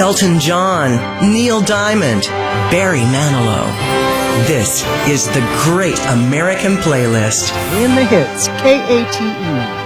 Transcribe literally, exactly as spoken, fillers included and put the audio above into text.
Elton John, Neil Diamond, Barry Manilow. This is the Great American Playlist. In the hits, K A T E.